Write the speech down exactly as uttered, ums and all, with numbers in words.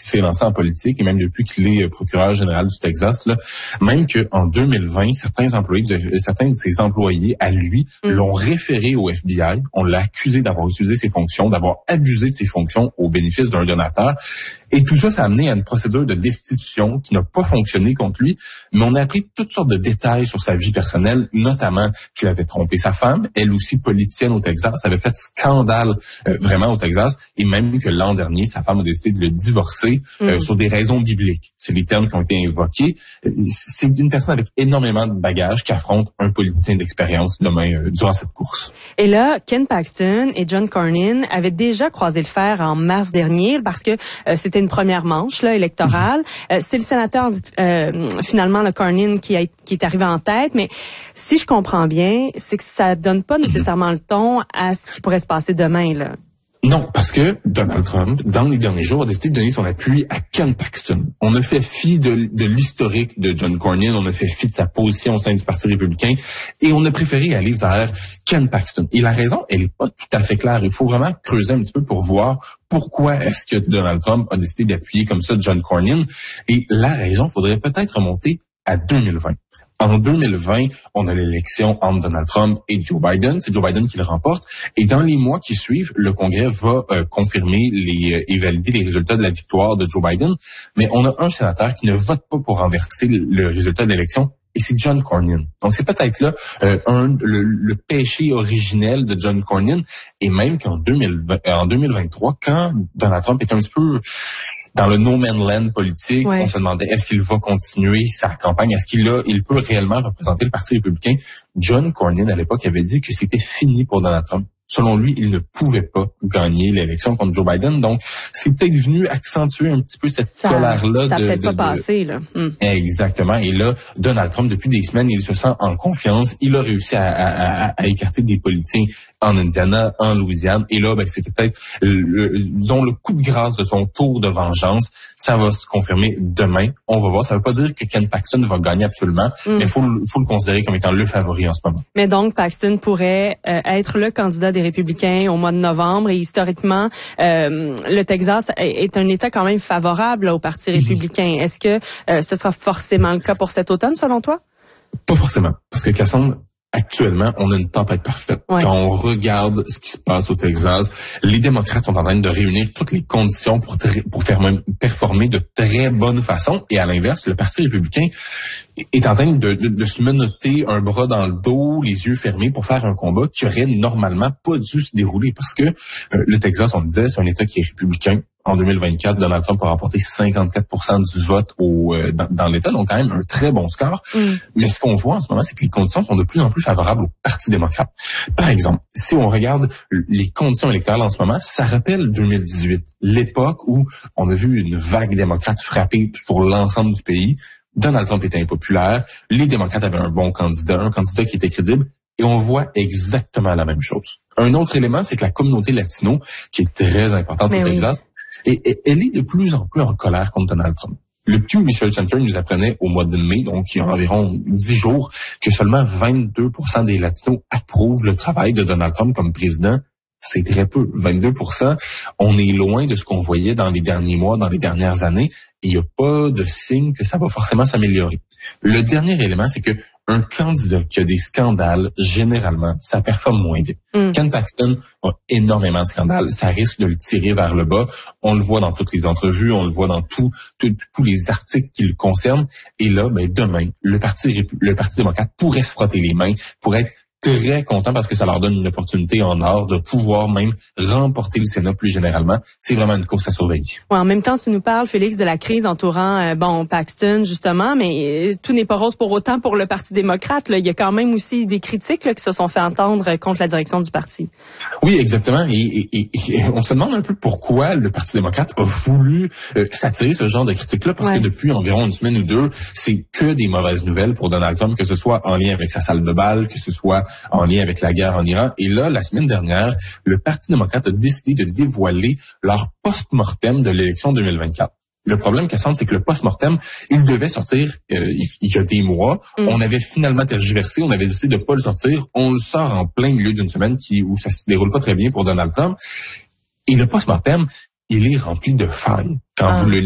s'est lancé en politique et même depuis qu'il est procureur général du Texas, là, même qu'en deux mille vingt, certains employés, de, certains de ses employés à lui mm. l'ont référé au F B I. On l'a accusé d'avoir utilisé ses fonctions, d'avoir abusé de ses fonctions au bénéfice d'un donateur. Et tout ça, ça a amené à une procédure de destitution qui n'a pas fonctionné contre lui, mais on a appris toutes sortes de détails sur sa vie personnelle, notamment qu'il avait trompé sa femme, elle aussi politicienne au Texas, avait fait scandale euh, vraiment au Texas, et même que l'an dernier, sa femme a décidé de le divorcer euh, mmh. sur des raisons bibliques. C'est les termes qui ont été invoqués. C'est une personne avec énormément de bagages qui affronte un politicien d'expérience demain euh, durant cette course. Et là, Ken Paxton et John Cornyn avaient déjà croisé le fer en mars dernier parce que euh, c'était une première manche là électorale. Mmh. Euh, c'est le sénateur euh, finalement le Cornyn qui, a, qui est arrivé en tête, mais si je comprends bien, c'est que ça donne pas nécessairement mmh. le ton à ce qui pourrait se passer demain là. Non, parce que Donald Trump, dans les derniers jours, a décidé de donner son appui à Ken Paxton. On a fait fi de, de l'historique de John Cornyn, on a fait fi de sa position au sein du Parti républicain, et on a préféré aller vers Ken Paxton. Et la raison, elle est pas tout à fait claire. Il faut vraiment creuser un petit peu pour voir pourquoi est-ce que Donald Trump a décidé d'appuyer comme ça John Cornyn. Et la raison, faudrait peut-être remonter à deux mille vingt. En deux mille vingt, on a l'élection entre Donald Trump et Joe Biden. C'est Joe Biden qui le remporte. Et dans les mois qui suivent, le Congrès va euh, confirmer les, euh, et valider les résultats de la victoire de Joe Biden. Mais on a un sénateur qui ne vote pas pour renverser le, le résultat de l'élection. Et c'est John Cornyn. Donc c'est peut-être là euh, un le, le péché originel de John Cornyn. Et même qu'en deux mille vingt, en deux mille vingt-trois, quand Donald Trump est un petit peu dans le no man's land politique, ouais. on se demandait est-ce qu'il va continuer sa campagne, est-ce qu'il a, il peut réellement représenter le Parti républicain. John Cornyn à l'époque avait dit que c'était fini pour Donald Trump. Selon lui, il ne pouvait pas gagner l'élection contre Joe Biden. Donc, c'est peut-être venu accentuer un petit peu cette colère-là. Ça n'a peut-être de, pas de, passé, là. Mm. Exactement. Et là, Donald Trump, depuis des semaines, il se sent en confiance. Il a réussi à, à, à, à écarter des politiciens en Indiana, en Louisiane. Et là, ben, c'était peut-être, le, disons, le coup de grâce de son tour de vengeance. Ça va se confirmer demain. On va voir. Ça ne veut pas dire que Ken Paxton va gagner absolument, mm. mais il faut, faut le considérer comme étant le favori en ce moment. Mais donc, Paxton pourrait euh, être le candidat des républicains au mois de novembre. Et historiquement, euh, le Texas est un État quand même favorable là, au Parti républicain. Est-ce que euh, ce sera forcément le cas pour cet automne, selon toi? Pas forcément. Parce que Cassandre, actuellement, on a une tempête parfaite. Ouais. Quand on regarde ce qui se passe au Texas, les démocrates sont en train de réunir toutes les conditions pour, pour faire même performer de très bonne façon. Et à l'inverse, le Parti républicain est en train de, de, de se menotter un bras dans le dos, les yeux fermés pour faire un combat qui aurait normalement pas dû se dérouler. Parce que euh, le Texas, on le disait, c'est un État qui est républicain. En deux mille vingt-quatre, Donald Trump a remporté cinquante-quatre pour cent du vote au, euh, dans, dans l'État, donc quand même un très bon score. Mm. Mais ce qu'on voit en ce moment, c'est que les conditions sont de plus en plus favorables au Parti démocrate. Par exemple, si on regarde les conditions électorales en ce moment, ça rappelle deux mille dix-huit, l'époque où on a vu une vague démocrate frapper sur l'ensemble du pays. Donald Trump était impopulaire, les démocrates avaient un bon candidat, un candidat qui était crédible, et on voit exactement la même chose. Un autre élément, c'est que la communauté latino, qui est très importante au Texas, oui. Et, et elle est de plus en plus en colère contre Donald Trump. Le Pew Research Center nous apprenait au mois de mai, donc il y a environ dix jours, que seulement vingt-deux pour cent des Latinos approuvent le travail de Donald Trump comme président. C'est très peu, vingt-deux pour cent. On est loin de ce qu'on voyait dans les derniers mois, dans les dernières années, et il n'y a pas de signe que ça va forcément s'améliorer. Le dernier élément, c'est que un candidat qui a des scandales, généralement, ça performe moins bien. Mm. Ken Paxton a énormément de scandales. Ça risque de le tirer vers le bas. On le voit dans toutes les entrevues, on le voit dans tout, tout, tous les articles qui le concernent. Et là, ben, demain, le Parti, le Parti démocrate pourrait se frotter les mains, pourrait être très content parce que ça leur donne une opportunité en or de pouvoir même remporter le Sénat plus généralement. C'est vraiment une course à surveiller. Ouais, en même temps, tu nous parles, Félix, de la crise entourant euh, bon Paxton, justement, mais euh, tout n'est pas rose pour autant pour le Parti démocrate. Là. Il y a quand même aussi des critiques là, qui se sont fait entendre contre la direction du parti. Oui, exactement. Et, et, et, et on se demande un peu pourquoi le Parti démocrate a voulu euh, s'attirer ce genre de critiques-là, parce ouais. que depuis environ une semaine ou deux, c'est que des mauvaises nouvelles pour Donald Trump, que ce soit en lien avec sa salle de bal, que ce soit en lien avec la guerre en Iran. Et là, la semaine dernière, le Parti démocrate a décidé de dévoiler leur post-mortem de l'élection deux mille vingt-quatre. Le problème, Cassandre, c'est que le post-mortem, il devait sortir euh, il y a des mois. Mm. On avait finalement tergiversé, on avait décidé de pas le sortir. On le sort en plein milieu d'une semaine qui où ça se déroule pas très bien pour Donald Trump. Et le post-mortem, il est rempli de failles. Quand ah. vous le